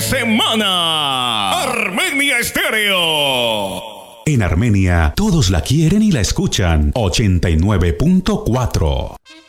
semana. Armenia Estéreo. En Armenia, todos la quieren y la escuchan. 89.4.